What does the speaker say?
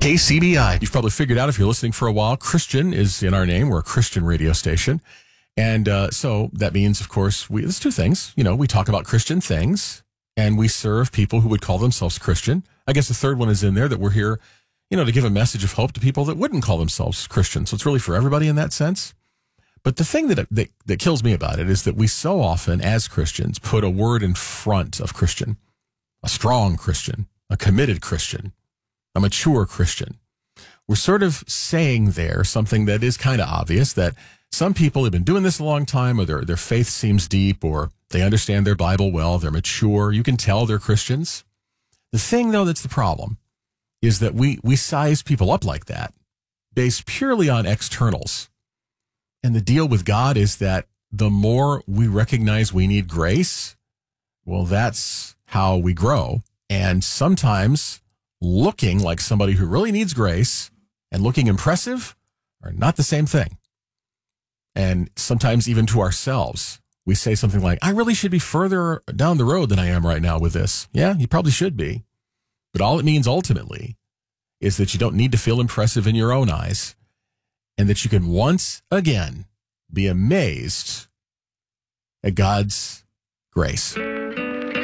KCBI. You've probably figured out if you're listening for a while, Christian is in our name. We're a Christian radio station. And so that means, of course, there's two things. You know, we talk about Christian things and we serve people who would call themselves Christian. I guess the third one is in there, that we're here, you know, to give a message of hope to people that wouldn't call themselves Christian. So it's really for everybody in that sense. But the thing that kills me about it is that we so often, as Christians, put a word in front of Christian, a strong Christian, a committed Christian, a mature Christian. We're sort of saying there something that is kind of obvious, that some people have been doing this a long time, or their faith seems deep, or they understand their Bible well, they're mature. You can tell they're Christians. The thing, though, that's the problem is that we size people up like that based purely on externals. And the deal with God is that the more we recognize we need grace, well, that's how we grow. And sometimes looking like somebody who really needs grace and looking impressive are not the same thing. And sometimes even to ourselves, we say something like, I really should be further down the road than I am right now with this. Yeah, you probably should be. But all it means ultimately is that you don't need to feel impressive in your own eyes, and that you can once again be amazed at God's grace.